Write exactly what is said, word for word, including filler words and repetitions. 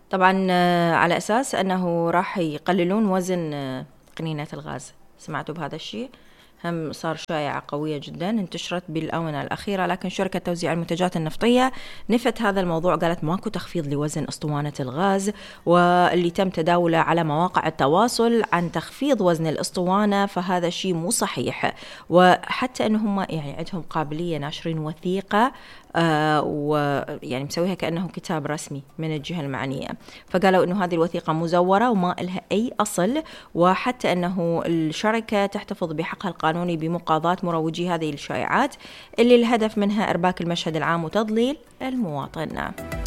طبعا آه، على أساس أنه راح يقللون وزن آه، قنينة الغاز. سمعتوا بهذا الشيء؟ هم صار شائعة قوية جدا انتشرت بالآونة الأخيرة، لكن شركة توزيع المنتجات النفطية نفت هذا الموضوع، قالت ماكو تخفيض لوزن أسطوانة الغاز، واللي تم تداوله على مواقع التواصل عن تخفيض وزن الأسطوانة فهذا شيء مو صحيح. وحتى أنهم يعني عندهم قابلية ناشرين وثيقة آه ويعني مسويها كأنه كتاب رسمي من الجهة المعنية، فقالوا أنه هذه الوثيقة مزورة وما إلها أي أصل، وحتى أنه الشركة تحتفظ بحقها القانوني بمقاضاة مروجي هذه الشائعات اللي الهدف منها إرباك المشهد العام وتضليل المواطن.